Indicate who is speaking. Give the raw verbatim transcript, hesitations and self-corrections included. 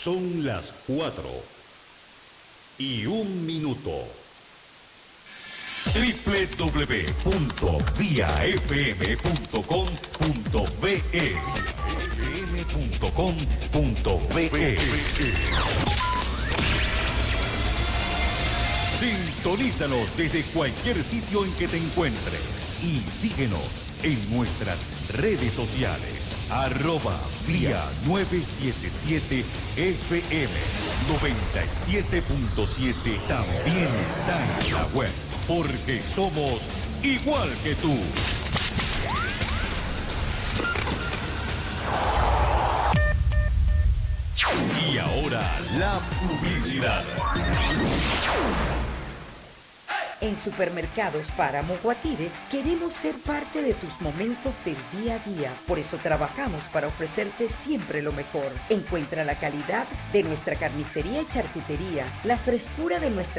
Speaker 1: Son las cuatro y un minuto. doble u doble u doble u punto vía f m punto com punto be e f m punto com punto be e. Sintonízanos desde cualquier sitio en que te encuentres y síguenos en nuestras redes sociales, arroba vía novecientos setenta y siete F M noventa y siete punto siete. También está en la web, porque somos igual que tú. Y ahora la publicidad.
Speaker 2: En Supermercados Páramo Guatire queremos ser parte de tus momentos del día a día. Por eso trabajamos para ofrecerte siempre lo mejor. Encuentra la calidad de nuestra carnicería y charcutería, la frescura de nuestra